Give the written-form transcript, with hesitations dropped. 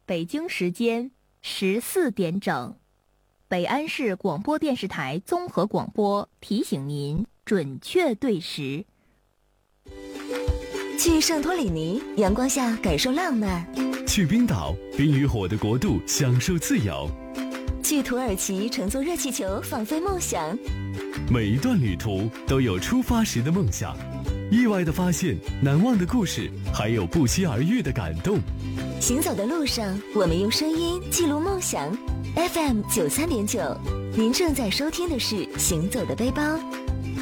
北京时间14点整，北安市广播电视台综合广播提醒您准确对时。 去圣托里尼，阳光下感受浪漫； 去冰岛，冰与火的国度，享受自由； 去土耳其，乘坐热气球，放飞梦想。 每一段旅途都有出发时的梦想，意外的发现，难忘的故事，还有不期而遇的感动。 行走的路上，我们用声音记录梦想。FM 93.9，您正在收听的是《行走的背包》。